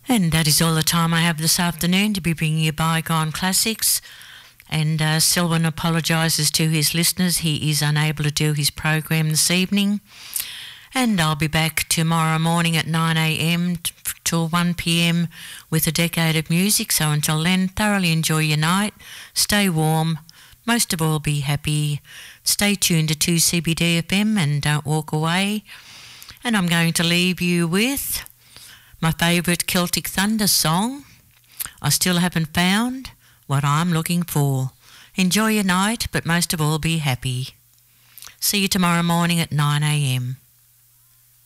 And that is all the time I have this afternoon to be bringing you Bygone Classics. And Selwyn apologises to his listeners. He is unable to do his program this evening. And I'll be back tomorrow morning at 9 a.m. till 1 p.m. with a decade of music. So until then, thoroughly enjoy your night. Stay warm. Most of all, be happy. Stay tuned to 2CBD FM and don't walk away. And I'm going to leave you with my favourite Celtic Thunder song. I still haven't found what I'm looking for. Enjoy your night, but most of all, be happy. See you tomorrow morning at 9 a.m.